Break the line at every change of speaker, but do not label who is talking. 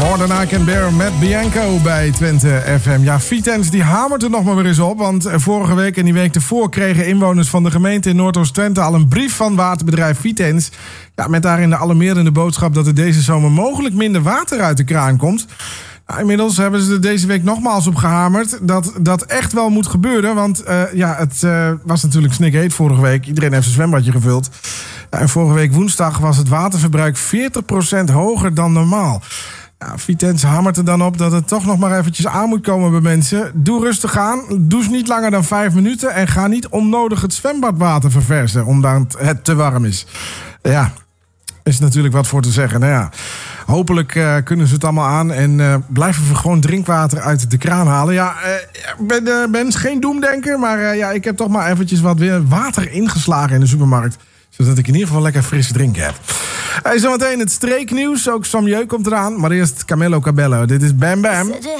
More Than I Can Bear met Bianco bij Twente FM. Ja, Vitens die hamert er nog maar weer eens op. Want vorige week en die week ervoor kregen inwoners van de gemeente in Noordoost-Twente al een brief van waterbedrijf Vitens. Ja, met daarin de alarmerende boodschap dat er deze zomer mogelijk minder water uit de kraan komt. Nou, inmiddels hebben ze er deze week nogmaals op gehamerd dat dat echt wel moet gebeuren. Want het was natuurlijk snikheet vorige week. Iedereen heeft zijn zwembadje gevuld. Ja, en vorige week woensdag was het waterverbruik 40% hoger dan normaal. Ja, Vitens hamert er dan op dat het toch nog maar eventjes aan moet komen bij mensen. Doe rustig aan, douche niet langer dan 5 minuten... en ga niet onnodig het zwembadwater verversen omdat het te warm is. Ja, is natuurlijk wat voor te zeggen. Nou ja, hopelijk kunnen ze het allemaal aan en blijven we gewoon drinkwater uit de kraan halen. Ja, ben geen doemdenker, maar ik heb toch maar eventjes wat weer water ingeslagen in de supermarkt. Zodat ik in ieder geval lekker fris drinken heb. Zometeen het streeknieuws. Ook Sam Jeu komt eraan. Maar eerst Camilo Cabello. Dit is Bam Bam.